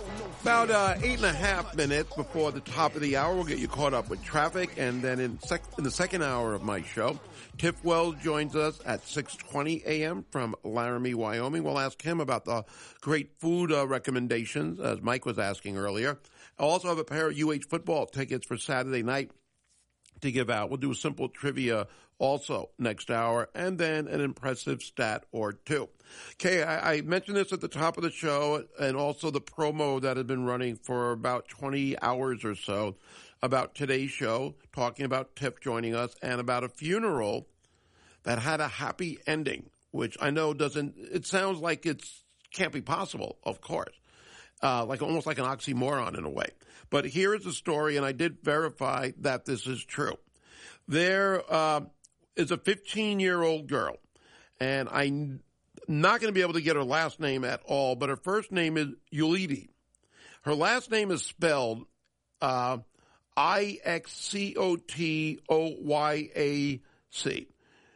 About 8.5 minutes before the top of the hour, we'll get you caught up with traffic. And then in the second hour of my show, Tiff Wells joins us at 6:20 a.m. from Laramie, Wyoming. We'll ask him about the great food recommendations, as Mike was asking earlier. I also have a pair of UH football tickets for Saturday night to give out. We'll do a simple trivia also next hour, and then an impressive stat or two. Okay, I mentioned this at the top of the show, and also the promo that had been running for about 20 hours or so about today's show, talking about Tiff joining us, and about a funeral that had a happy ending, which I know it sounds like can't be possible, of course. Almost like an oxymoron in a way. But here is the story, and I did verify that this is true. There is a 15-year-old girl, and I'm not going to be able to get her last name at all, but her first name is Yulidi. Her last name is spelled Ixcotoyac.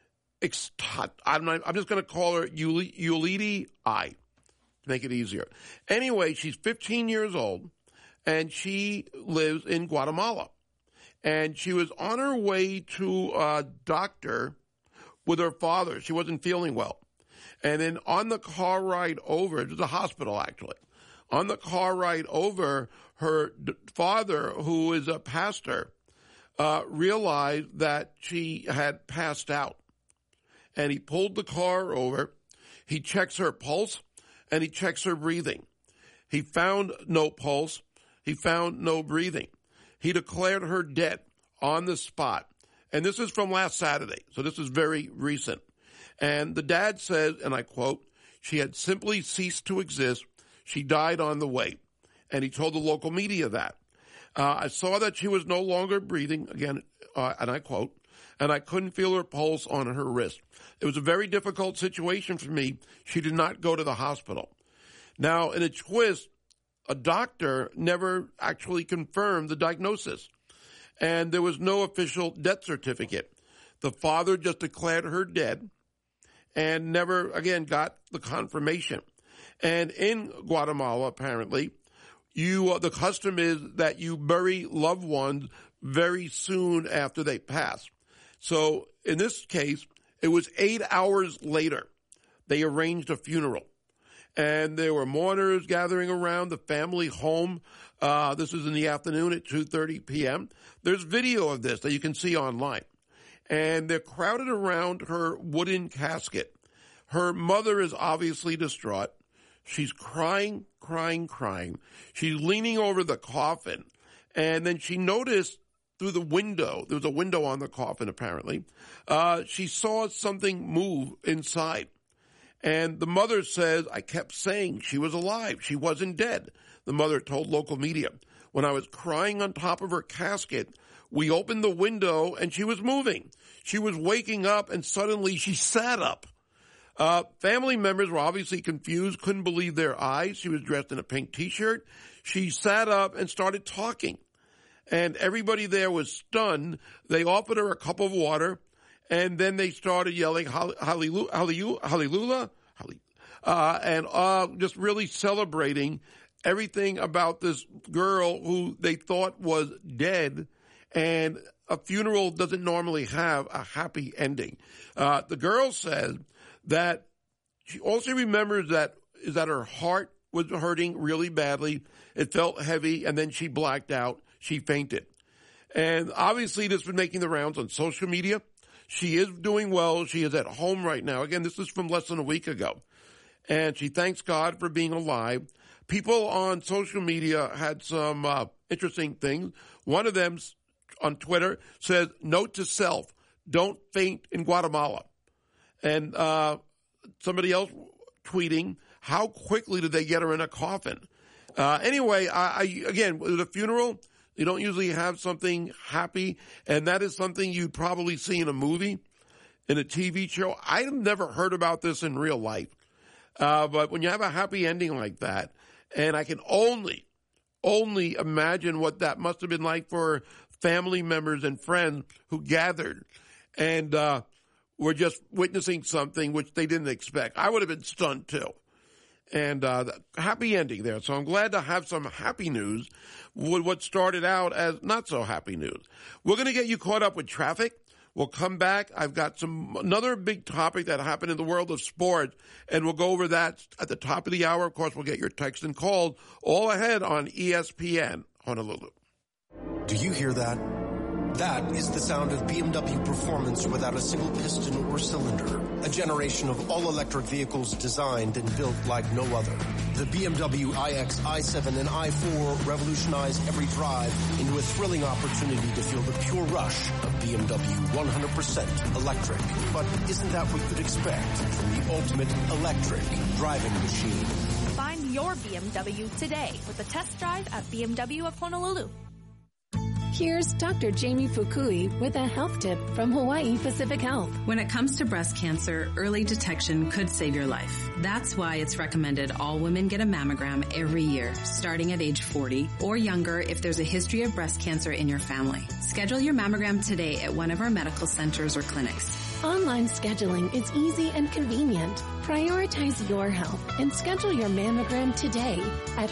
I'm just going to call her Yulidi I. Make it easier. Anyway, she's 15 years old, and she lives in Guatemala. And she was on her way to a doctor with her father. She wasn't feeling well. And then on the car ride over, it was a hospital actually, on the car ride over, her father, who is a pastor, realized that she had passed out. And he pulled the car over. He checks her pulse. And he checks her breathing. He found no pulse. He found no breathing. He declared her dead on the spot. And this is from last Saturday, so this is very recent. And the dad says, and I quote, "She had simply ceased to exist. She died on the way." And he told the local media that. I saw that she was no longer breathing, again, and I quote, "and I couldn't feel her pulse on her wrist. It was a very difficult situation for me. She did not go to the hospital." Now, in a twist, a doctor never actually confirmed the diagnosis, and there was no official death certificate. The father just declared her dead and never, again, got the confirmation. And in Guatemala, apparently, the custom is that you bury loved ones very soon after they pass. So in this case, it was 8 hours later they arranged a funeral. And there were mourners gathering around the family home. This was in the afternoon at 2:30 p.m. There's video of this that you can see online. And they're crowded around her wooden casket. Her mother is obviously distraught. She's crying. She's leaning over the coffin. And then she noticed through the window, there was a window on the coffin apparently, she saw something move inside. And the mother says, "I kept saying she was alive. She wasn't dead." The mother told local media. "When I was crying on top of her casket, we opened the window and she was moving. She was waking up and suddenly she sat up." Family members were obviously confused, couldn't believe their eyes. She was dressed in a pink T-shirt. She sat up and started talking. And everybody there was stunned. They offered her a cup of water, and then they started yelling, "Hallelujah," and just really celebrating everything about this girl who they thought was dead. And a funeral doesn't normally have a happy ending. The girl says that she also remembers that her heart was hurting really badly. It felt heavy, and then she blacked out. She fainted. And obviously this was making the rounds on social media. She is doing well. She is at home right now. Again, this is from less than a week ago. And she thanks God for being alive. People on social media had some interesting things. One of them on Twitter says, "Note to self, don't faint in Guatemala." And somebody else tweeting, "How quickly did they get her in a coffin?" Anyway, again, with a funeral, you don't usually have something happy, and that is something you'd probably see in a movie, in a TV show. I've never heard about this in real life. But when you have a happy ending like that, and I can only imagine what that must have been like for family members and friends who gathered and were just witnessing something which they didn't expect. I would have been stunned too. And happy ending there. So I'm glad to have some happy news with what started out as not so happy news. We're going to get you caught up with traffic. We'll come back. I've got another big topic that happened in the world of sports, and we'll go over that at the top of the hour. Of course, we'll get your text and calls all ahead on ESPN Honolulu. Do you hear that? That is the sound of BMW performance without a single piston or cylinder. A generation of all-electric vehicles designed and built like no other. The BMW iX, i7, and i4 revolutionize every drive into a thrilling opportunity to feel the pure rush of BMW 100% electric. But isn't that what you'd expect from the ultimate electric driving machine? Find your BMW today with a test drive at BMW of Honolulu. Here's Dr. Jamie Fukui with a health tip from Hawaii Pacific Health. When it comes to breast cancer, early detection could save your life. That's why it's recommended all women get a mammogram every year, starting at age 40 or younger if there's a history of breast cancer in your family. Schedule your mammogram today at one of our medical centers or clinics. Online scheduling is easy and convenient. Prioritize your health and schedule your mammogram today at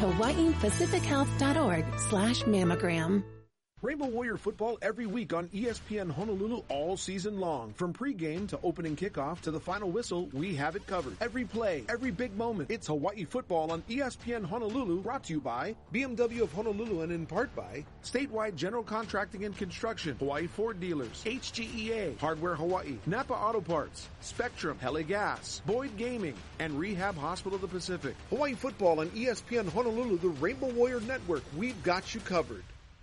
hawaiipacifichealth.org/mammogram. Rainbow Warrior football every week on ESPN Honolulu all season long. From pregame to opening kickoff to the final whistle, we have it covered. Every play, every big moment. It's Hawaii football on ESPN Honolulu, brought to you by BMW of Honolulu and in part by Statewide General Contracting and Construction, Hawaii Ford Dealers, HGEA, Hardware Hawaii, Napa Auto Parts, Spectrum, Helle Gas, Boyd Gaming, and Rehab Hospital of the Pacific. Hawaii football on ESPN Honolulu, the Rainbow Warrior Network. We've got you covered.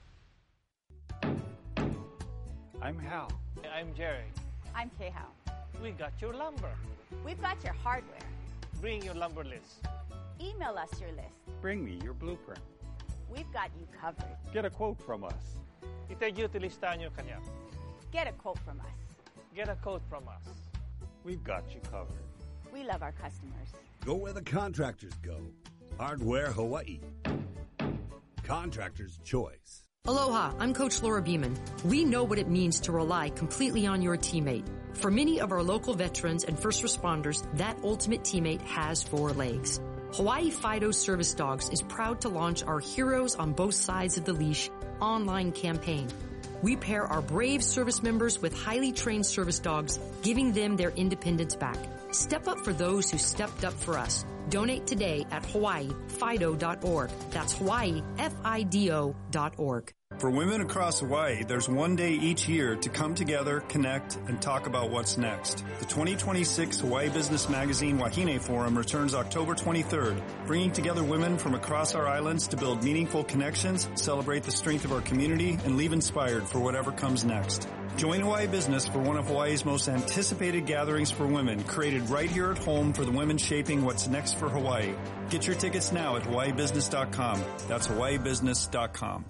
I'm Hal. I'm Jerry. I'm Kehao. We got your lumber. We've got your hardware. Bring your lumber list. Email us your list. Bring me your blueprint. We've got you covered. Get a quote from us. Itagyuti listahan nyo kanya. Get a quote from us. Get a quote from us. We've got you covered. We love our customers. Go where the contractors go. Hardware Hawaii. Contractor's choice. Aloha, I'm Coach Laura Beeman. We know what it means to rely completely on your teammate. For many of our local veterans and first responders, that ultimate teammate has 4 legs. Hawaii Fido Service Dogs is proud to launch our Heroes on Both Sides of the Leash online campaign. We pair our brave service members with highly trained service dogs, giving them their independence back. Step up for those who stepped up for us. Donate today at hawaiifido.org. That's hawaiifido.org. For women across Hawaii, there's one day each year to come together, connect, and talk about what's next. The 2026 Hawaii Business Magazine Wahine Forum returns October 23rd, bringing together women from across our islands to build meaningful connections, celebrate the strength of our community, and leave inspired for whatever comes next. Join Hawaii Business for one of Hawaii's most anticipated gatherings for women, created right here at home for the women shaping what's next for Hawaii. Get your tickets now at hawaiibusiness.com. That's hawaiibusiness.com.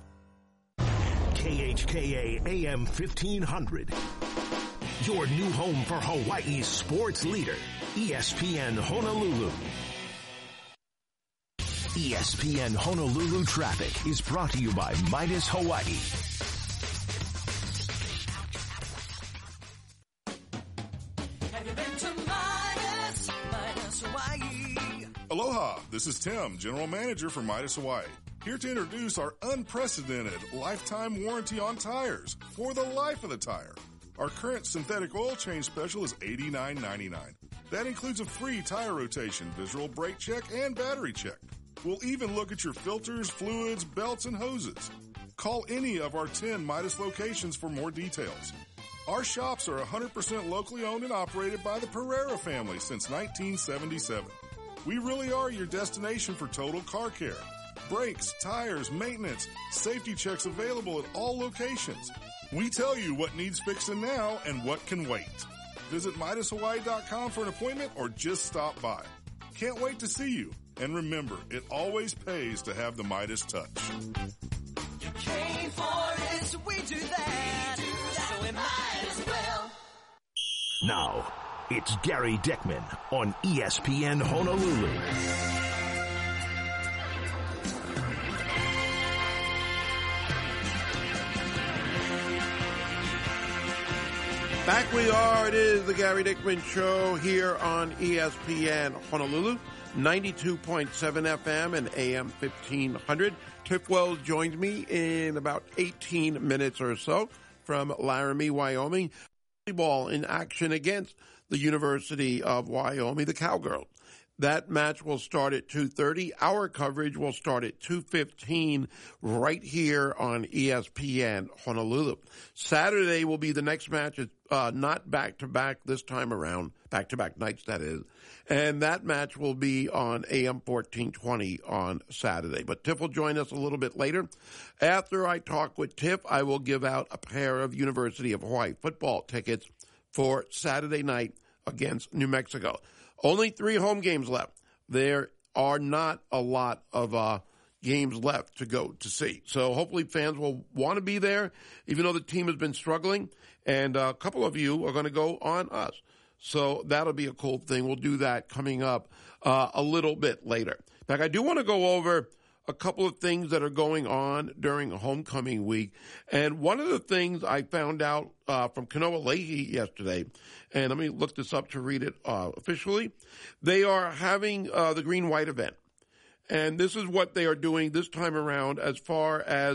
KHKA AM 1500. Your new home for Hawaii's sports leader, ESPN Honolulu. ESPN Honolulu Traffic is brought to you by Midas Hawaii. Have you been to Midas Hawaii? Aloha, this is Tim, General Manager for Midas Hawaii. Here to introduce our unprecedented lifetime warranty on tires for the life of the tire. Our current synthetic oil change special is $89.99. That includes a free tire rotation, visual brake check, and battery check. We'll even look at your filters, fluids, belts, and hoses. Call any of our 10 Midas locations for more details. Our shops are 100% locally owned and operated by the Pereira family since 1977. We really are your destination for total car care. Brakes, tires, maintenance, safety checks available at all locations. We tell you what needs fixing now and what can wait. Visit MidasHawaii.com for an appointment or just stop by. Can't wait to see you. And remember, it always pays to have the Midas touch. You came for it, we do that. So we might as well. Now, it's Gary Dickman on ESPN Honolulu. Back we are. It is the Gary Dickman Show here on ESPN Honolulu. 92.7 FM and AM 1500. Tiff Wells joins me in about 18 minutes or so from Laramie, Wyoming. Volleyball in action against the University of Wyoming, the Cowgirls. That match will start at 2:30. Our coverage will start at 2:15 right here on ESPN Honolulu. Saturday will be the next match. It's not back-to-back this time around, back-to-back nights, that is. And that match will be on AM 1420 on Saturday. But Tiff will join us a little bit later. After I talk with Tiff, I will give out a pair of University of Hawaii football tickets for Saturday night against New Mexico. Only 3 home games left. There are not a lot of games left to go to see. So hopefully fans will want to be there, even though the team has been struggling. And a couple of you are going to go on us. So that'll be a cool thing. We'll do that coming up a little bit later. In fact, I do want to go over a couple of things that are going on during homecoming week. And one of the things I found out from Kanoa Leahy yesterday, and let me look this up to read it officially, they are having the Green-White event. And this is what they are doing this time around as far as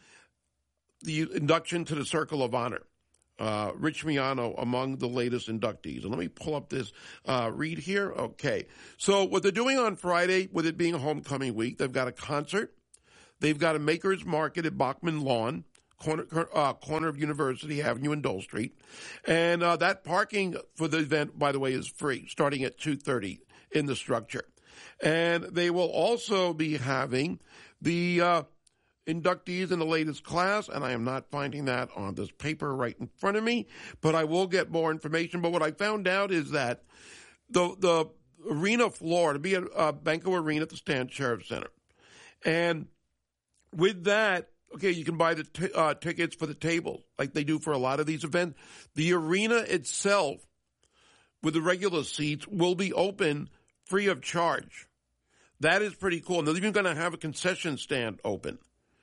the induction to the Circle of Honor. Rich Miano among the latest inductees. And let me pull up this read here. Okay. So what they're doing on Friday, with it being a homecoming week, they've got a concert. They've got a maker's market at Bachman Lawn, corner of University Avenue and Dole Street. And that parking for the event, by the way, is free, starting at 2:30 in the structure. And they will also be having the inductees in the latest class, and I am not finding that on this paper right in front of me, but I will get more information. But what I found out is that the arena floor, to be a Banco Arena at the Stan Sheriff Center. And with that, okay, you can buy the tickets for the tables like they do for a lot of these events. The arena itself, with the regular seats, will be open free of charge. That is pretty cool. And they're even going to have a concession stand open.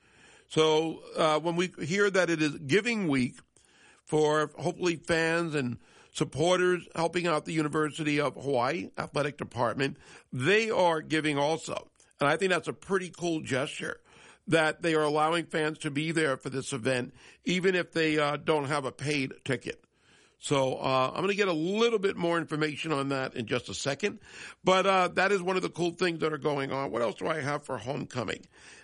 So when we hear that it is Giving Week for hopefully fans and supporters helping out the University of Hawaii Athletic Department, they are giving also. And I think that's a pretty cool gesture that they are allowing fans to be there for this event, even if they don't have a paid ticket. So I'm going to get a little bit more information on that in just a second. But that is one of the cool things that are going on. What else do I have for homecoming?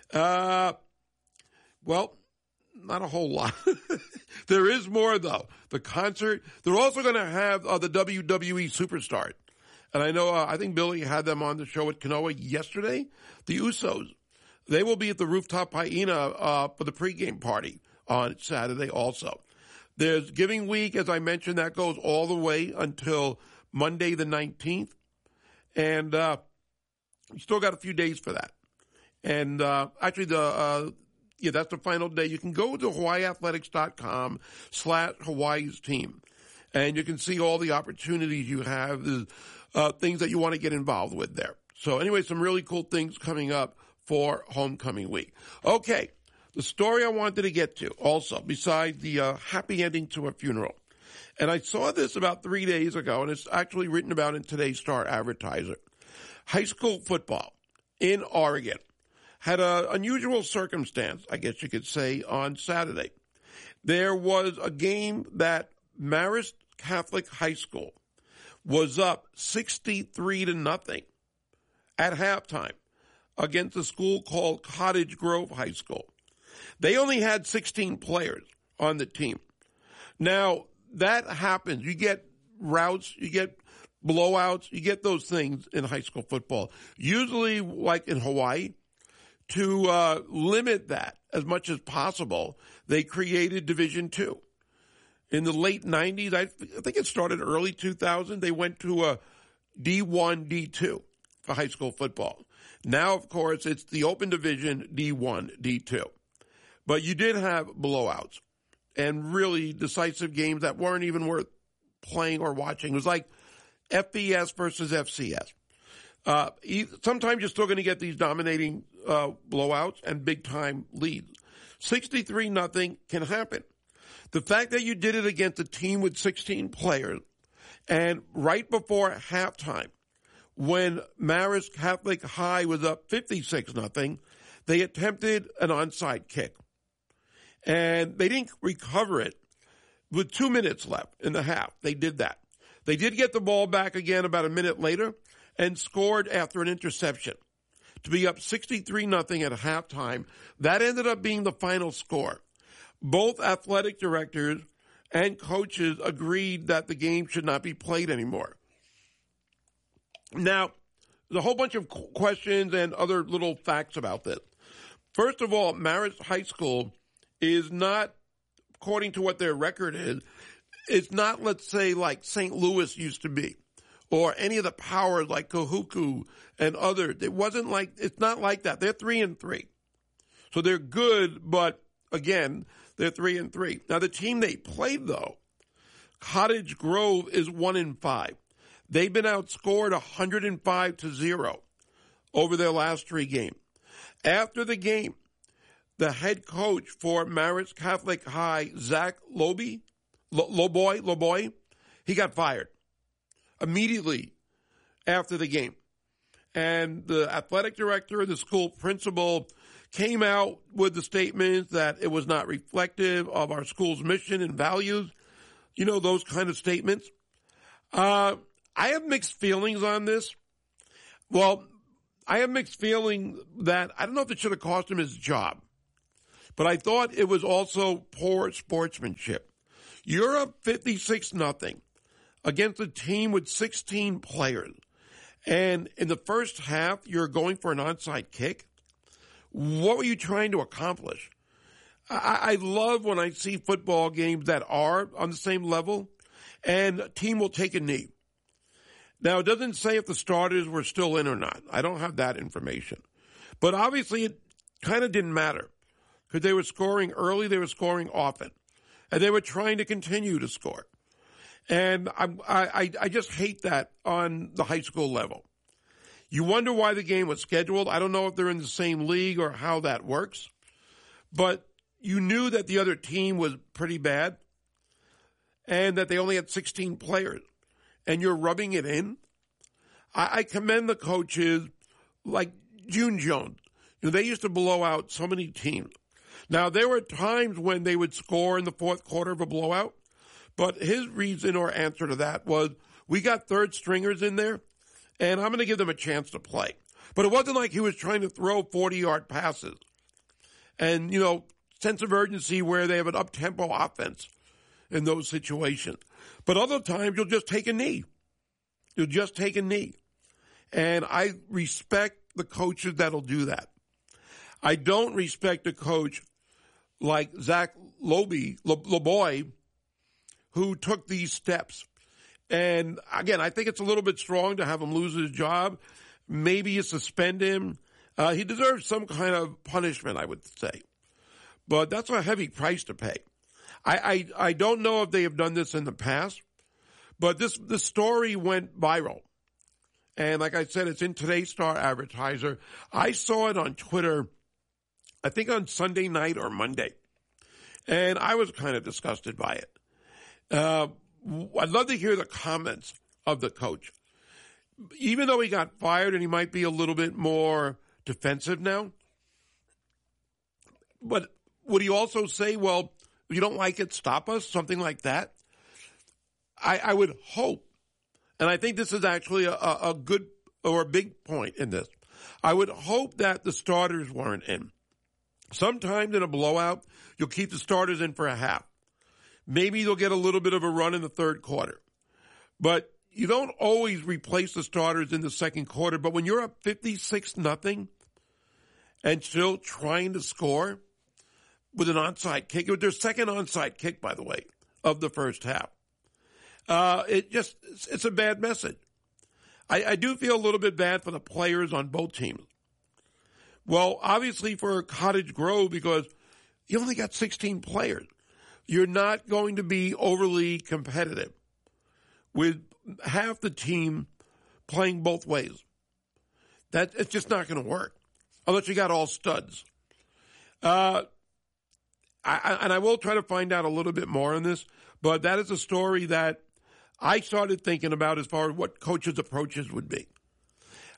Well, not a whole lot. There is more, though. The concert. They're also going to have the WWE Superstars. And I know, I think Billy had them on the show at Kanoa yesterday. The Usos. They will be at the Rooftop Hyena for the pregame party on Saturday also. There's Giving Week, as I mentioned, that goes all the way until Monday the 19th. And you still got a few days for that. And actually, that's the final day. You can go to hawaiiathletics.com/Hawaii's team, and you can see all the opportunities you have, things that you want to get involved with there. So anyway, some really cool things coming up for homecoming week. Okay, the story I wanted to get to also, besides the happy ending to a funeral, and I saw this about 3 days ago, and it's actually written about in today's Star Advertiser. High school football in Oregon had an unusual circumstance, I guess you could say, on Saturday. There was a game that Marist Catholic High School was up 63-0 at halftime against a school called Cottage Grove High School. They only had 16 players on the team. Now, that happens. You get routes, you get blowouts, you get those things in high school football. Usually, like in Hawaii, to limit that as much as possible, they created Division II. In the late 90s, I think it started early 2000, they went to a D1, D2 for high school football. Now, of course, it's the open division D1, D2. But you did have blowouts and really decisive games that weren't even worth playing or watching. It was like FBS versus FCS. Sometimes you're still going to get these dominating blowouts and big-time leads. 63-0 can happen. The fact that you did it against a team with 16 players and right before halftime, when Marist Catholic High was up 56-0, they attempted an onside kick. And they didn't recover it with 2 minutes left in the half. They did that. They did get the ball back again about a minute later and scored after an interception to be up 63-0 at halftime. That ended up being the final score. Both athletic directors and coaches agreed that the game should not be played anymore. Now, there's a whole bunch of questions and other little facts about this. First of all, Marist High School is not, according to what their record is, it's not, let's say, like St. Louis used to be, or any of the powers like Kahuku and others. It's not like that. They're 3-3. So they're good, but again, they're 3-3. Now the team they played though, Cottage Grove, is 1-5. They've been outscored 105-0 over their last 3 games. After the game, the head coach for Marist Catholic High, Zach Loboy, he got fired immediately after the game. And the athletic director and the school principal came out with the statement that it was not reflective of our school's mission and values. You know, those kind of statements. I have mixed feelings on this. Well, I have mixed feelings that I don't know if it should have cost him his job, but I thought it was also poor sportsmanship. You're up 56-0 against a team with 16 players. And in the first half, you're going for an onside kick. What were you trying to accomplish? I love when I see football games that are on the same level and a team will take a knee. Now, it doesn't say if the starters were still in or not. I don't have that information. But obviously, it kind of didn't matter because they were scoring early, they were scoring often, and they were trying to continue to score. And I just hate that on the high school level. You wonder why the game was scheduled. I don't know if they're in the same league or how that works. But you knew that the other team was pretty bad and that they only had 16 players. And you're rubbing it in. I commend the coaches like June Jones. You know, they used to blow out so many teams. Now, there were times when they would score in the fourth quarter of a blowout. But his reason or answer to that was, we got third stringers in there, and I'm going to give them a chance to play. But it wasn't like he was trying to throw 40-yard passes. And, you know, sense of urgency where they have an up-tempo offense in those situations. But other times, you'll just take a knee. You'll just take a knee. And I respect the coaches that'll do that. I don't respect a coach like Zach Loboy, who took these steps. And again, I think it's a little bit strong to have him lose his job. Maybe you suspend him. He deserves some kind of punishment, I would say. But that's a heavy price to pay. I don't know if they have done this in the past, but this story went viral. And like I said, it's in today's Star Advertiser. I saw it on Twitter, I think on Sunday night or Monday. And I was kind of disgusted by it. I'd love to hear the comments of the coach. Even though he got fired and he might be a little bit more defensive now, but would he also say, well, if you don't like it, stop us, something like that? I would hope, and I think this is actually a good or a big point in this, I would hope that the starters weren't in. Sometimes in a blowout, you'll keep the starters in for a half. Maybe they'll get a little bit of a run in the third quarter. But you don't always replace the starters in the second quarter. But when you're up 56-0 and still trying to score with an onside kick, it was their second onside kick, by the way, of the first half. It's a bad message. I do feel a little bit bad for the players on both teams. Well, obviously for Cottage Grove, because you only got 16 players. You're not going to be overly competitive with half the team playing both ways. It's just not going to work unless you got all studs. I will try to find out a little bit more on this, but that is a story that I started thinking about as far as what coaches' approaches would be.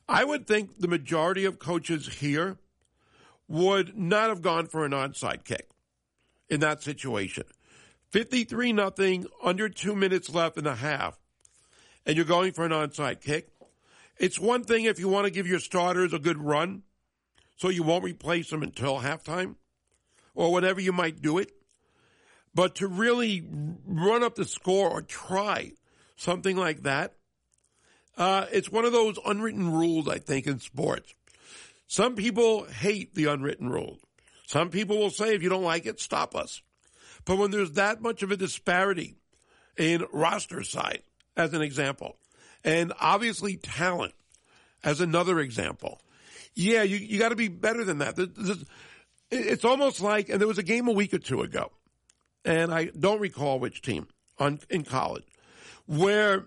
I would think the majority of coaches here would not have gone for an onside kick in that situation. 53-0, under 2 minutes left in the half, and you're going for an onside kick. It's one thing if you want to give your starters a good run, so you won't replace them until halftime, or whenever you might do it. But to really run up the score or try something like that, it's one of those unwritten rules, I think, in sports. Some people hate the unwritten rules. Some people will say, if you don't like it, stop us. But when there's that much of a disparity in roster size, as an example, and obviously talent as another example, yeah, you got to be better than that. It's almost like, and there was a game a week or two ago, and I don't recall which team in college, where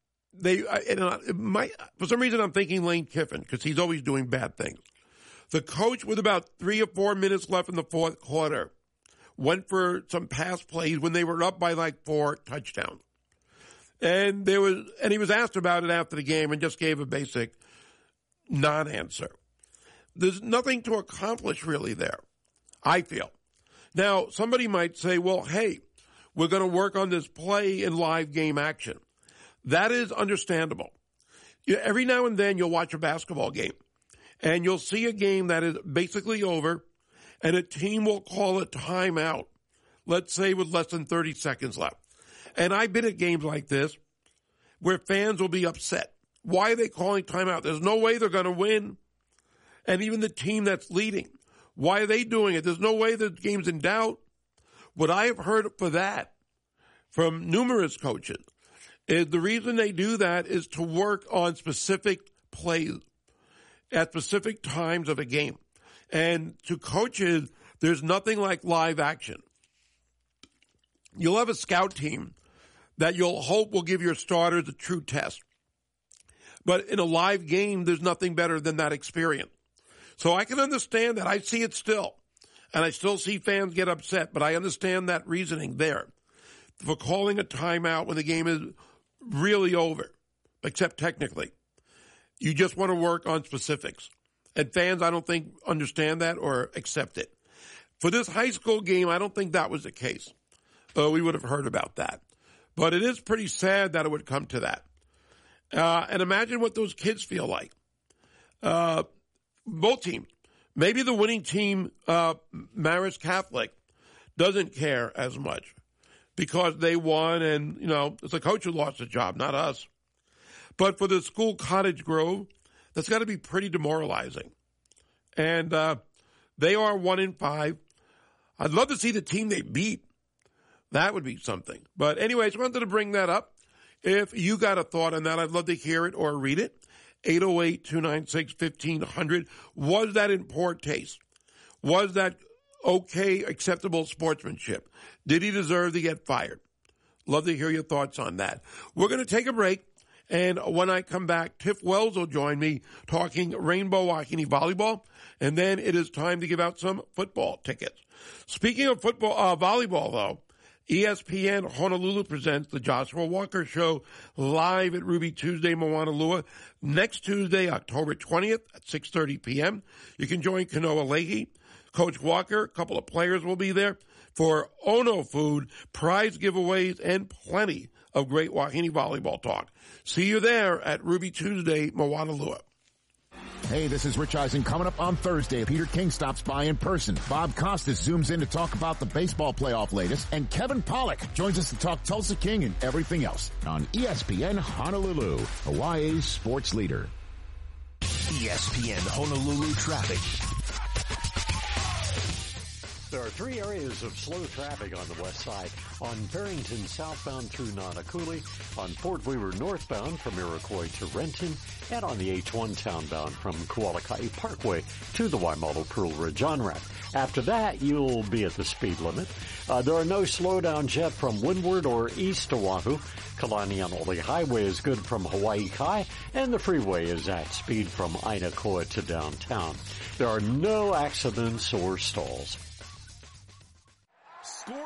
for some reason I'm thinking Lane Kiffin, because he's always doing bad things. The coach, with about 3 or 4 minutes left in the fourth quarter, went for some pass plays when they were up by like 4 touchdowns. And he was asked about it after the game and just gave a basic non-answer. There's nothing to accomplish really there, I feel. Now, somebody might say, well, hey, we're going to work on this play in live game action. That is understandable. Every now and then you'll watch a basketball game, and you'll see a game that is basically over, and a team will call a timeout, let's say with less than 30 seconds left. And I've been at games like this where fans will be upset. Why are they calling timeout? There's no way they're going to win. And even the team that's leading, why are they doing it? There's no way the game's in doubt. What I have heard for that from numerous coaches is the reason they do that is to work on specific plays at specific times of a game. And to coaches, there's nothing like live action. You'll have a scout team that you'll hope will give your starters a true test. But in a live game, there's nothing better than that experience. So I can understand that. I see it still. And I still see fans get upset, but I understand that reasoning there for calling a timeout when the game is really over, except technically. You just want to work on specifics. And fans, I don't think, understand that or accept it. For this high school game, I don't think that was the case. We would have heard about that. But it is pretty sad that it would come to that. And imagine what those kids feel like. Both teams. Maybe the winning team, Marist Catholic, doesn't care as much because they won and, it's the coach who lost the job, not us. But for the school Cottage Grove, that's got to be pretty demoralizing. And they are 1-5. I'd love to see the team they beat. That would be something. But anyway, I just wanted to bring that up. If you got a thought on that, I'd love to hear it or read it. 808-296-1500. Was that in poor taste? Was that okay, acceptable sportsmanship? Did he deserve to get fired? Love to hear your thoughts on that. We're going to take a break. And when I come back, Tiff Wells will join me talking Rainbow Wahine volleyball. And then it is time to give out some football tickets. Speaking of football, volleyball, though, ESPN Honolulu presents the Joshua Walker Show live at Ruby Tuesday, Moanalua, next Tuesday, October 20th at 6:30 p.m. You can join Kanoa Leahy, Coach Walker, a couple of players will be there for Ono food, prize giveaways, and plenty of great Wahine volleyball talk. See you there at Ruby Tuesday, Moanalua. Hey, this is Rich Eisen. Coming up on Thursday, Peter King stops by in person. Bob Costas zooms in to talk about the baseball playoff latest. And Kevin Pollak joins us to talk Tulsa King and everything else on ESPN Honolulu, Hawaii's sports leader. ESPN Honolulu traffic. There are 3 areas of slow traffic on the west side. On Barrington southbound through Nanakuli, on Fort Weaver northbound from Iroquois to Renton, and on the H1 townbound from Kualakai Parkway to the Waimalu Pearl Ridge on-ramp. After that, you'll be at the speed limit. There are no slowdowns yet from windward or east Oahu. Kalanianoli Highway is good from Hawaii Kai, and the freeway is at speed from Ainakoa to downtown. There are no accidents or stalls. Scoreboard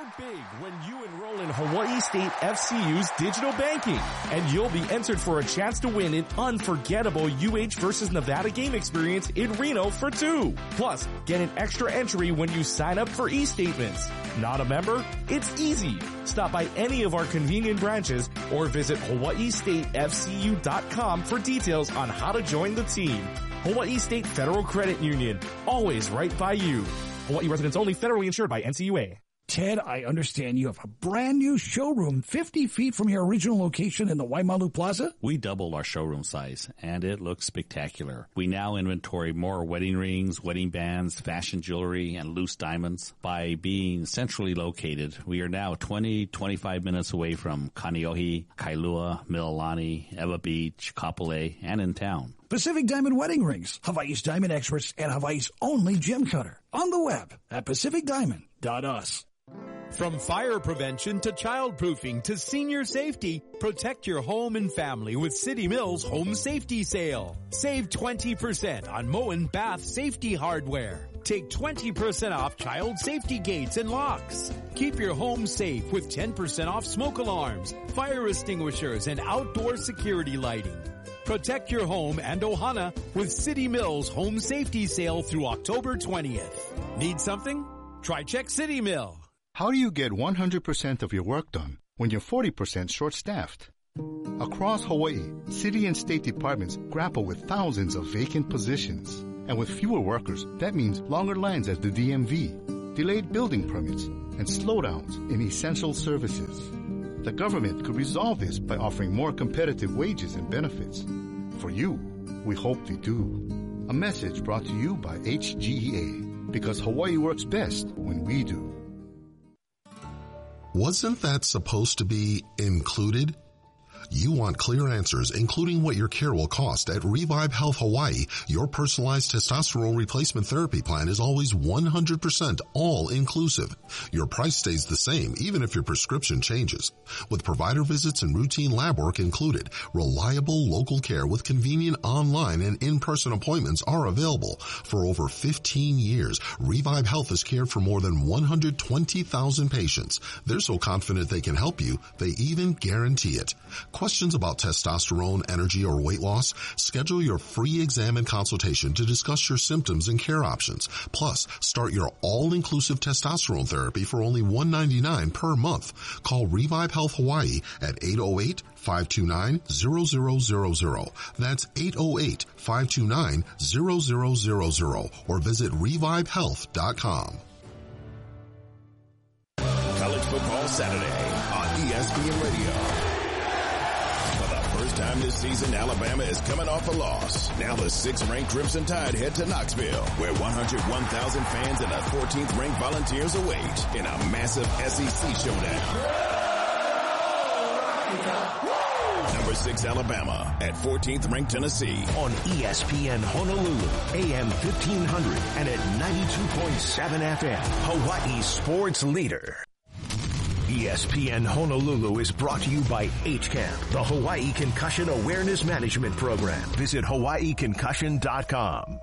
big when you enroll in Hawaii State FCU's digital banking, and you'll be entered for a chance to win an unforgettable UH versus Nevada game experience in Reno for 2. Plus, get an extra entry when you sign up for e-statements. Not a member? It's easy. Stop by any of our convenient branches or visit HawaiiStateFCU.com for details on how to join the team. Hawaii State Federal Credit Union, always right by you. Hawaii residents only, federally insured by NCUA. Ted, I understand you have a brand new showroom 50 feet from your original location in the Waimalu Plaza? We doubled our showroom size, and it looks spectacular. We now inventory more wedding rings, wedding bands, fashion jewelry, and loose diamonds. By being centrally located, we are now 25 minutes away from Kaneohe, Kailua, Mililani, Ewa Beach, Kapolei, and in town. Pacific Diamond Wedding Rings, Hawaii's diamond experts and Hawaii's only gem cutter. On the web at pacificdiamond.us. From fire prevention to childproofing to senior safety, protect your home and family with City Mills Home Safety Sale. Save 20% on Moen Bath Safety Hardware. Take 20% off child safety gates and locks. Keep your home safe with 10% off smoke alarms, fire extinguishers, and outdoor security lighting. Protect your home and Ohana with City Mills Home Safety Sale through October 20th. Need something? Try Check City Mill. How do you get 100% of your work done when you're 40% short-staffed? Across Hawaii, city and state departments grapple with thousands of vacant positions. And with fewer workers, that means longer lines at the DMV, delayed building permits, and slowdowns in essential services. The government could resolve this by offering more competitive wages and benefits. For you, we hope they do. A message brought to you by HGEA, because Hawaii works best when we do. Wasn't that supposed to be included? You want clear answers, including what your care will cost. At Revive Health Hawaii, your personalized testosterone replacement therapy plan is always 100% all-inclusive. Your price stays the same, even if your prescription changes. With provider visits and routine lab work included, reliable local care with convenient online and in-person appointments are available. For over 15 years, Revive Health has cared for more than 120,000 patients. They're so confident they can help you, they even guarantee it. Questions about testosterone, energy, or weight loss? Schedule your free exam and consultation to discuss your symptoms and care options. Plus, start your all-inclusive testosterone therapy for only $199 per month. Call Revive Health Hawaii at 808-529-0000. That's 808-529-0000 or visit revivehealth.com. College Football Saturday on ESPN Radio. First time this season, Alabama is coming off a loss. Now the 6th-ranked Crimson Tide head to Knoxville, where 101,000 fans and the 14th-ranked Volunteers await in a massive SEC showdown. Number 6 Alabama at 14th-ranked Tennessee on ESPN Honolulu, AM 1500 and at 92.7 FM, Hawaii sports leader. ESPN Honolulu is brought to you by HCAM, the Hawaii Concussion Awareness Management Program. Visit hawaiiconcussion.com.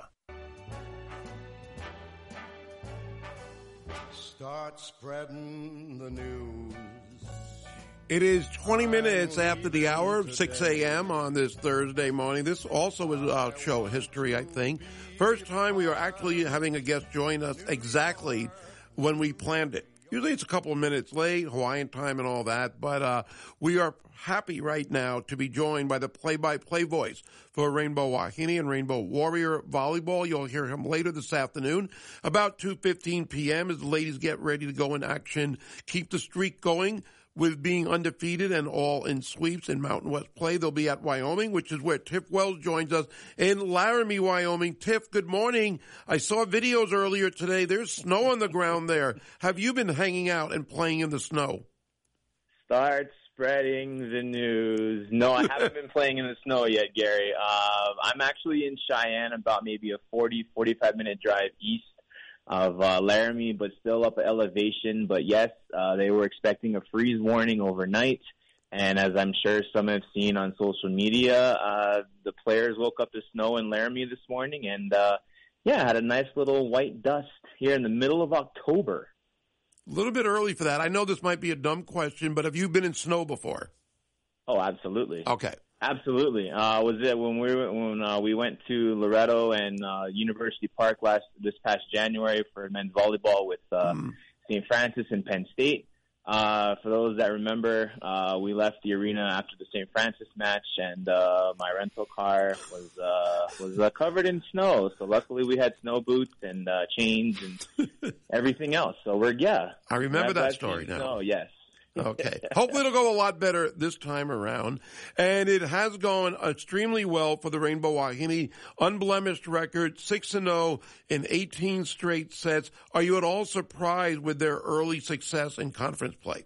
Start spreading the news. It is 20 minutes after the hour of 6 a.m. on this Thursday morning. This also is show history, I think. First time we are actually having a guest join us exactly when we planned it. Usually it's a couple of minutes late, Hawaiian time and all that, but we are happy right now to be joined by the play-by-play voice for Rainbow Wahine and Rainbow Warrior Volleyball. You'll hear him later this afternoon, about 2:15 p.m. as the ladies get ready to go in action, keep the streak going with being undefeated and all in sweeps in Mountain West play. They'll be at Wyoming, which is where Tiff Wells joins us in Laramie, Wyoming. Tiff, good morning. I saw videos earlier today. There's snow on the ground there. Have you been hanging out and playing in the snow? Start spreading the news. No, I haven't been playing in the snow yet, Gary. I'm actually in Cheyenne, about maybe a 45-minute drive east of Laramie, but still up at elevation. But yes, they were expecting a freeze warning overnight. And as I'm sure some have seen on social media, the players woke up to snow in Laramie this morning and, had a nice little white dust here in the middle of October. A little bit early for that. I know this might be a dumb question, but have you been in snow before? Oh, absolutely. Okay. Absolutely. Was it when we went to Loretto and University Park this past January for men's volleyball with St. Francis and Penn State. For those that remember, we left the arena after the St. Francis match, and my rental car was covered in snow. So luckily, we had snow boots and chains and everything else. So I remember that story now. Snow, yes. Okay. Hopefully it'll go a lot better this time around. And it has gone extremely well for the Rainbow Wahine. Unblemished record, 6-0 in 18 straight sets. Are you at all surprised with their early success in conference play?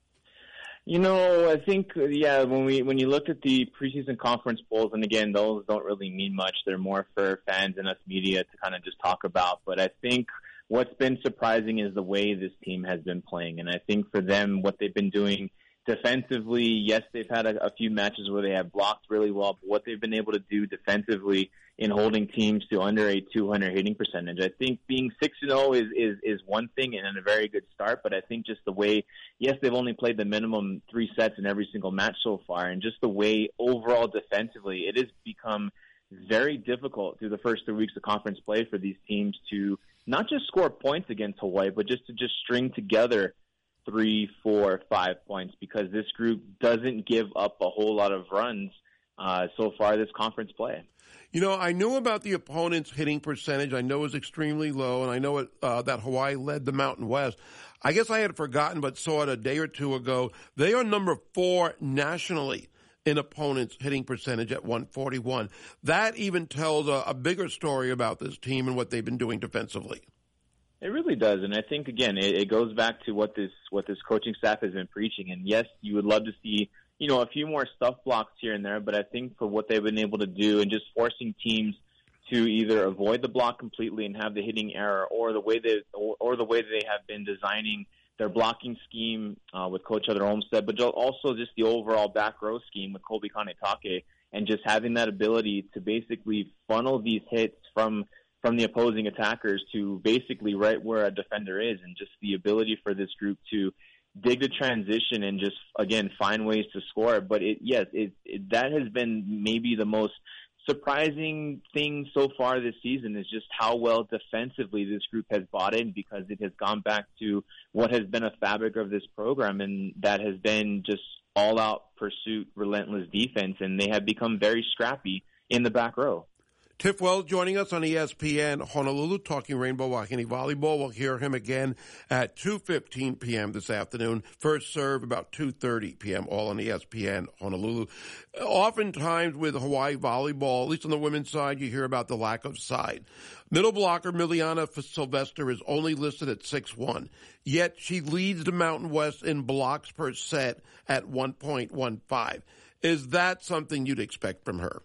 You know, I think, when you look at the preseason conference polls, and again, those don't really mean much. They're more for fans and us media to kind of just talk about. But I think what's been surprising is the way this team has been playing. And I think for them, what they've been doing defensively, yes, they've had a few matches where they have blocked really well, but what they've been able to do defensively in holding teams to under a 200 hitting percentage. I think being 6-0 is one thing and a very good start, but I think just the way, yes, they've only played the minimum 3 sets in every single match so far, and just the way overall defensively, it has become very difficult through the first 3 weeks of conference play for these teams to not just score points against Hawaii, but just to string together 3, 4, 5 points, because this group doesn't give up a whole lot of runs so far this conference play. You know, I knew about the opponent's hitting percentage. I know it's extremely low, and I know that Hawaii led the Mountain West. I guess I had forgotten, but saw it a day or two ago. They are number 4 nationally in opponents' hitting percentage at 141. That even tells a bigger story about this team and what they've been doing defensively. It really does, and I think, again, it goes back to what this coaching staff has been preaching. And yes, you would love to see, you know, a few more stuff blocks here and there, but I think for what they've been able to do and just forcing teams to either avoid the block completely and have the hitting error, or the way they have been designing their blocking scheme with Coach Heather Olmstead, but also just the overall back row scheme with Colby Kanetake, and just having that ability to basically funnel these hits from the opposing attackers to basically right where a defender is, and just the ability for this group to dig the transition and just, again, find ways to score. But that has been maybe the most surprising thing so far this season, is just how well defensively this group has bought in, because it has gone back to what has been a fabric of this program, and that has been just all-out pursuit, relentless defense, and they have become very scrappy in the back row. Tiff Wells joining us on ESPN Honolulu, talking Rainbow Wahine Volleyball. We'll hear him again at 2:15 p.m. this afternoon. First serve about 2:30 p.m., all on ESPN Honolulu. Oftentimes with Hawaii Volleyball, at least on the women's side, you hear about the lack of side. Middle blocker Miliana Sylvester is only listed at 6'1", yet she leads the Mountain West in blocks per set at 1.15. Is that something you'd expect from her?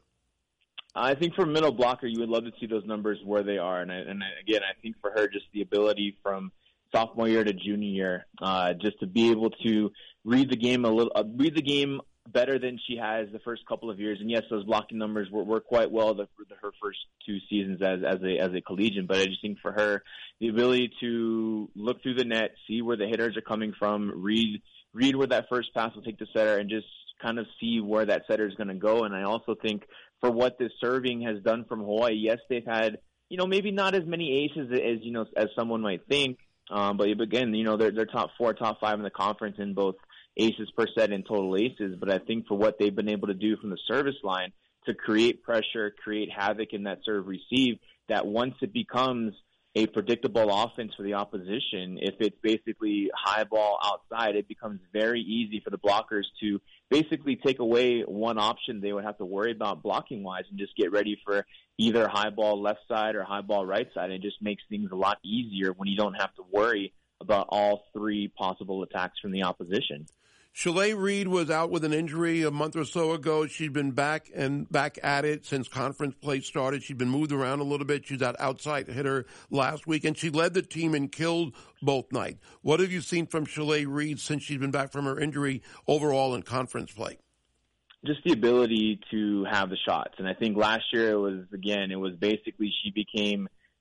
I think for a middle blocker, you would love to see those numbers where they are. And again, I think for her, just the ability from sophomore year to junior year, just to be able to read the game better than she has the first couple of years. And yes, those blocking numbers were quite well her first 2 seasons as a collegian. But I just think for her, the ability to look through the net, see where the hitters are coming from, read where that first pass will take the setter, and just kind of see where that setter is going to go. And I also think for what this serving has done from Hawaii, yes, they've had, you know, maybe not as many aces as someone might think. But again, you know, they're top 4, top 5 in the conference in both aces per set and total aces. But I think for what they've been able to do from the service line to create pressure, create havoc in that serve receive, that once it becomes a predictable offense for the opposition, if it's basically high ball outside, it becomes very easy for the blockers to basically take away one option they would have to worry about blocking-wise and just get ready for either high ball left side or high ball right side. It just makes things a lot easier when you don't have to worry about all 3 possible attacks from the opposition. Shalay Reed was out with an injury a month or so ago. She'd been back at it since conference play started. She'd been moved around a little bit. She's that outside hitter last week, and she led the team and killed both nights. What have you seen from Shalay Reed since she's been back from her injury overall in conference play? Just the ability to have the shots. And I think last year it was basically she became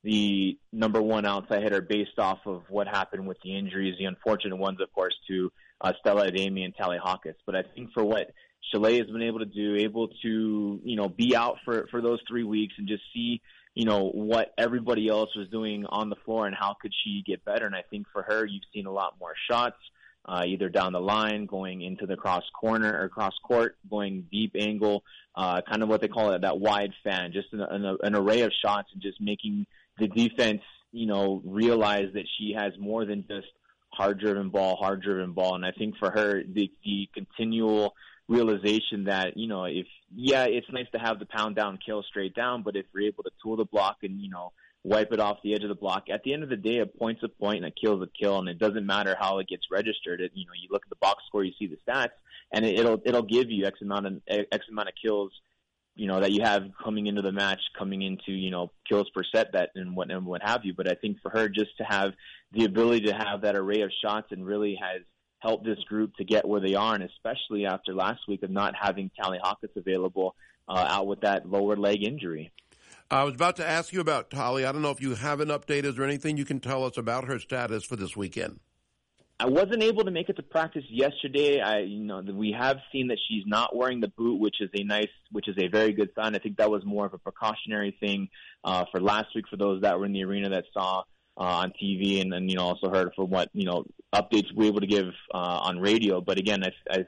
the number one outside hitter based off of what happened with the injuries, the unfortunate ones, of course, to Stella Ademi and Tally Hawkins. But I think for what Chalet has been able to do, able to, be out for those 3 weeks and just see, what everybody else was doing on the floor and how could she get better. And I think for her, you've seen a lot more shots, either down the line, going into the cross corner or cross court, going deep angle, kind of what they call it, that wide fan, just an array of shots and just making the defense, realize that she has more than just hard-driven ball. And I think for her, the continual realization that, it's nice to have the pound down, kill straight down, but if you're able to tool the block and, wipe it off the edge of the block, at the end of the day, a point's a point and a kill's a kill, and it doesn't matter how it gets registered. You look at the box score, you see the stats, and it'll give you X amount of kills, that you have coming into the match, coming into, kills per set bet and what have you. But I think for her, just to have the ability to have that array of shots and really has helped this group to get where they are, and especially after last week of not having Tally Hawkins available out with that lower leg injury. I was about to ask you about Tally. I don't know if you have an update. Is there anything you can tell us about her status for this weekend? I wasn't able to make it to practice yesterday. We have seen that she's not wearing the boot, which is a very good sign. I think that was more of a precautionary thing for last week for those that were in the arena that saw on TV and also heard from what updates we were able to give on radio. But again,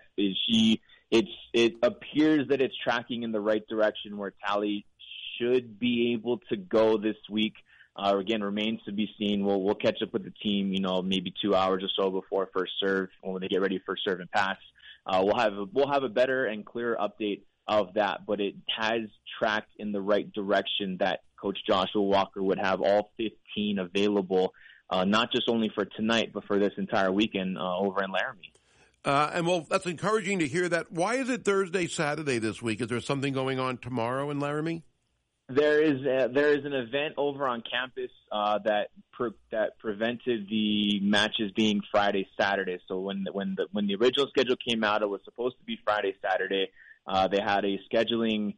it appears that it's tracking in the right direction where Tally should be able to go this week. Again, remains to be seen. We'll catch up with the team, maybe 2 hours or so before first serve when they get ready for serve and pass. We'll have a better and clearer update of that, but it has tracked in the right direction that Coach Joshua Walker would have all 15 available, not just only for tonight, but for this entire weekend over in Laramie. That's encouraging to hear that. Why is it Thursday, Saturday this week? Is there something going on tomorrow in Laramie? There is an event over on campus that prevented the matches being Friday, Saturday. So when the original schedule came out, it was supposed to be Friday, Saturday. They had a scheduling,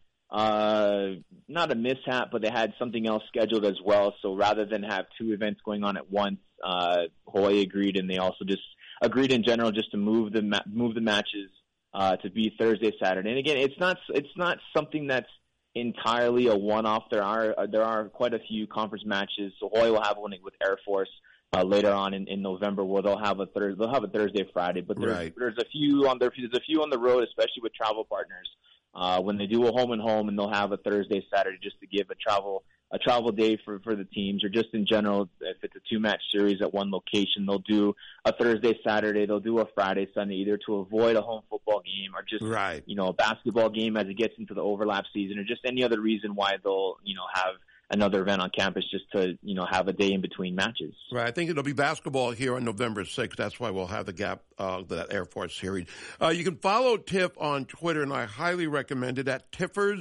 not a mishap, but they had something else scheduled as well. So rather than have two events going on at once, Hawaii agreed, and they also just agreed in general just to move the matches to be Thursday, Saturday. And again, it's not something that's entirely a one-off. There are quite a few conference matches. So Hawaii will have one with Air Force later on in November, where they'll have a Thursday, Friday. But there's a few on the road, especially with travel partners, when they do a home and home, and they'll have a Thursday, Saturday just to give a travel day for the teams, or just in general, if it's a two-match series at one location, they'll do a Thursday, Saturday, they'll do a Friday, Sunday, either to avoid a home football game or just, a basketball game as it gets into the overlap season, or just any other reason why they'll, have another event on campus just to, have a day in between matches. Right. I think it'll be basketball here on November 6th. That's why we'll have the gap, that Air Force series. You can follow Tiff on Twitter, and I highly recommend it at Tiffers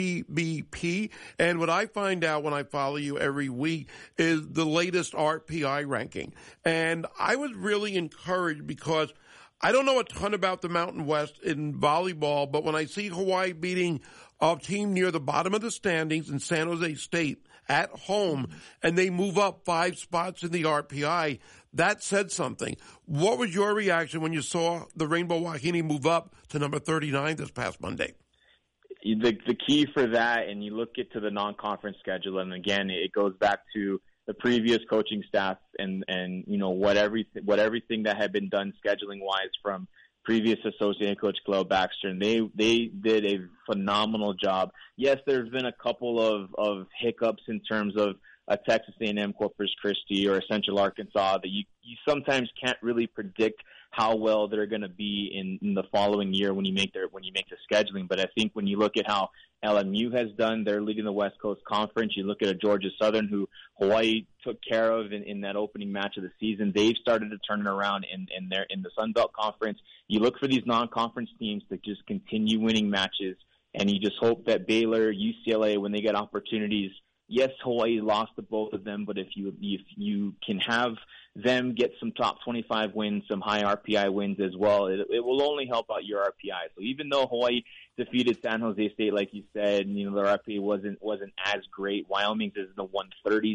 PBP. And what I find out when I follow you every week is the latest RPI ranking. And I was really encouraged because I don't know a ton about the Mountain West in volleyball, but when I see Hawaii beating a team near the bottom of the standings in San Jose State at home, and they move up 5 spots in the RPI, that said something. What was your reaction when you saw the Rainbow Wahine move up to number 39 this past Monday? The key for that, and you look to the non-conference schedule, and again, it goes back to the previous coaching staff and what everything that had been done scheduling wise from previous associate coach Cleo Baxter, and they did a phenomenal job. Yes, there's been a couple of hiccups in terms of a Texas A&M, Corpus Christi, or Central Arkansas that you sometimes can't really predict how well they're going to be in the following year when you make the scheduling. But I think when you look at how LMU has done, they're leading the West Coast Conference. You look at a Georgia Southern, who Hawaii took care of in that opening match of the season. They've started to turn it around in the Sun Belt Conference. You look for these non-conference teams to just continue winning matches, and you just hope that Baylor, UCLA, when they get opportunities. Yes, Hawaii lost to both of them, but if you can have them get some top 25 wins, some high RPI wins as well, it will only help out your RPI. So even though Hawaii defeated San Jose State, like you said, and, their RPI wasn't as great. Wyoming's is in the 130s.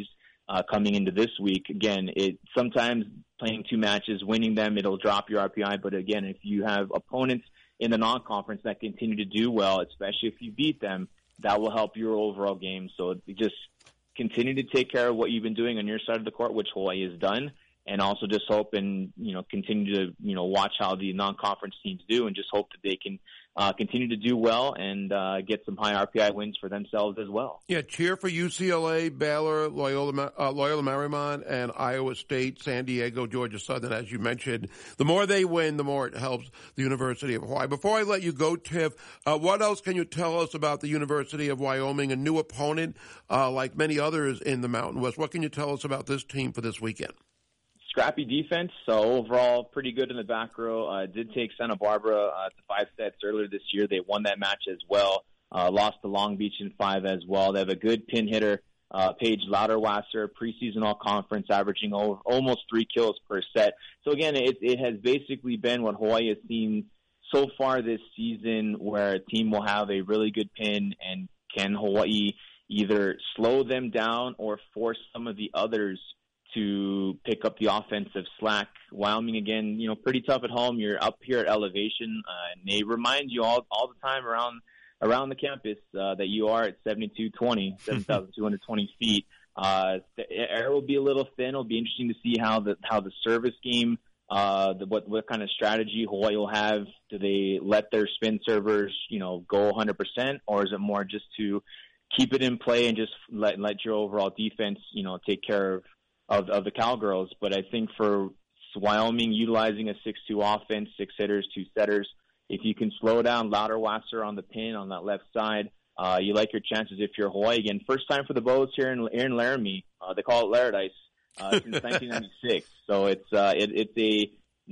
coming into this week. Again, sometimes playing 2 matches, winning them, it'll drop your RPI. But again, if you have opponents in the non-conference that continue to do well, especially if you beat them, that will help your overall game. So just continue to take care of what you've been doing on your side of the court, which Hawaii has done, and also just hope and, continue to, watch how the non-conference teams do and just hope that they can continue to do well and get some high RPI wins for themselves as well. Yeah, cheer for UCLA, Baylor, Loyola Marymount, and Iowa State, San Diego, Georgia Southern. As you mentioned, the more they win, the more it helps the University of Hawaii. Before I let you go, Tiff, what else can you tell us about the University of Wyoming, a new opponent like many others in the Mountain West? What can you tell us about this team for this weekend? Scrappy defense, so overall pretty good in the back row. Did take Santa Barbara to 5 sets earlier this year. They won that match as well. Lost to Long Beach in 5 as well. They have a good pin hitter, Paige Lauderwasser, preseason all-conference, averaging almost 3 kills per set. So again, it has basically been what Hawaii has seen so far this season, where a team will have a really good pin, and can Hawaii either slow them down or force some of the others to pick up the offensive slack. Wyoming, again, pretty tough at home. You're up here at elevation, and they remind you all the time around the campus that you are at 7,220 feet. The air will be a little thin. It'll be interesting to see how the service game, what kind of strategy Hawaii will have. Do they let their spin servers, go 100%, or is it more just to keep it in play and just let your overall defense, take care of the Cowgirls? But I think for Wyoming, utilizing a 6-2 offense, 6 hitters, 2 setters, if you can slow down Lauderwasser on the pin on that left side, you like your chances if you're Hawaii. Again, first time for the Bows here in Laramie. They call it Laradice since 1996. So it's a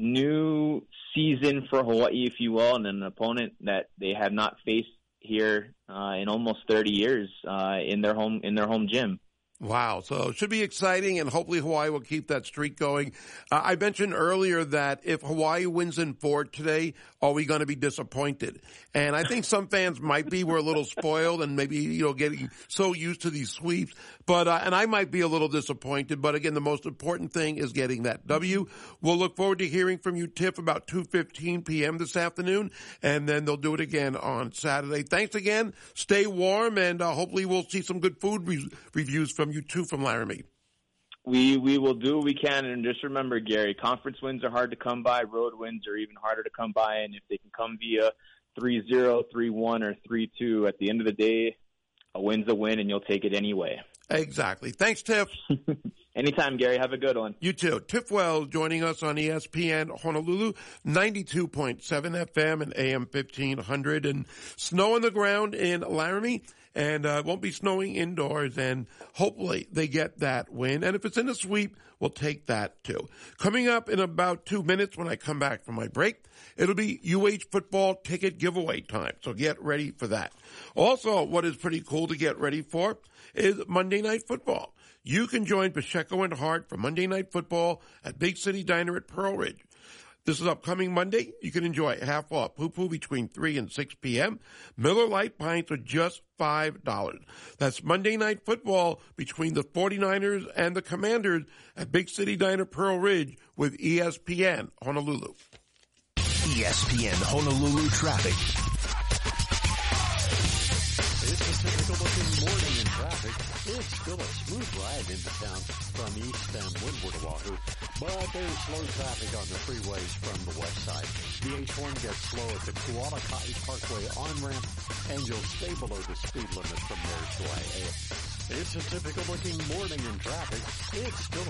new season for Hawaii, if you will, and an opponent that they have not faced here in almost 30 years in their home gym. Wow. So it should be exciting, and hopefully Hawaii will keep that streak going. I mentioned earlier that if Hawaii wins in 4 today, are we going to be disappointed? And I think some fans might be. We're a little spoiled and maybe, getting so used to these sweeps. But, and I might be a little disappointed. But again, the most important thing is getting that W. We'll look forward to hearing from you, Tiff, about 2:15 p.m. this afternoon. And then they'll do it again on Saturday. Thanks again. Stay warm, and hopefully we'll see some good food reviews from you too from Laramie. We will do what we can, and just remember, Gary, conference wins are hard to come by. Road wins are even harder to come by, and if they can come via 3-0, 3-1, or 3-2, at the end of the day, a win's a win, and you'll take it anyway. Exactly. Thanks, Tiff. Anytime, Gary. Have a good one. You too. Tiff Wells joining us on ESPN Honolulu, 92.7 FM and AM 1500, and snow on the ground in Laramie. And it won't be snowing indoors, and hopefully they get that win. And if it's in a sweep, we'll take that too. Coming up in about 2 minutes when I come back from my break, it'll be UH football ticket giveaway time. So get ready for that. Also, what is pretty cool to get ready for is Monday Night Football. You can join Pacheco and Hart for Monday Night Football at Big City Diner at Pearl Ridge. This is upcoming Monday. You can enjoy half off poo-poo between 3 and 6 p.m. Miller Lite pints are just $5. That's Monday Night Football between the 49ers and the Commanders at Big City Diner Pearl Ridge with ESPN Honolulu. ESPN Honolulu traffic. It's a typical looking morning in traffic. It's still a smooth ride into town from east and windward Oahu, but there's slow traffic on the freeways from the west side. The H1 gets slow at the Kuala-Ka'i Parkway on-ramp, and you'll stay below the speed limit from there to Aiea. It's a typical looking morning in traffic. It's still